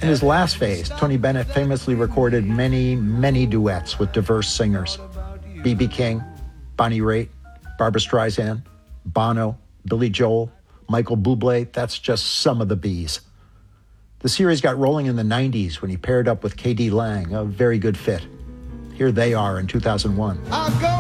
In his last phase, Tony Bennett famously recorded many, many duets with diverse singers. B.B. King, Bonnie Raitt, Barbra Streisand, Bono, Billy Joel, Michael Bublé, that's just some of the Bs. The series got rolling in the 90s when he paired up with K.D. Lang, a very good fit. Here they are in 2001. I'll go